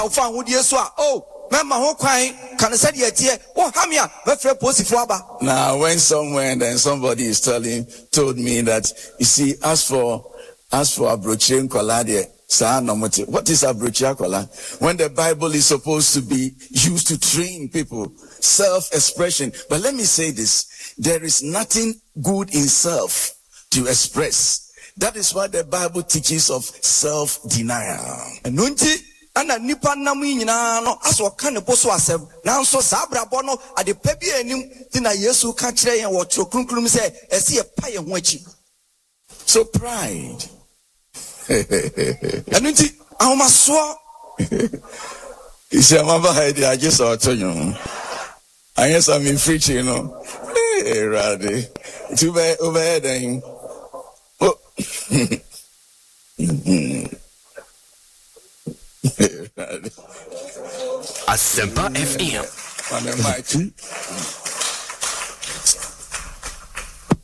found with you, oh. Mama ho kwan kan say de tie wo hamia me frɛ posifo aba. Now when somewhere then somebody is told me that you see as for abrochire nkola de saa no mote. What is abrochire nkola? When the Bible is supposed to be used to train people, self-expression. But let me say this, there is nothing good in self to express. That is why the Bible teaches of self-denial. Nunti ana nipa nam nyina no aso ka ne boso asem nanso saa brabo no ade pa bi anim ti na Yesu ka kire yen wo tro krunkrum se ese ye pa ye ho achi. So pride. Anunti ahomaso isi amaba haide I saw to you. I guess I'm in preaching, you know. Hey, Raddy. Too bad overhead and oh. Asempa FM. On the mic.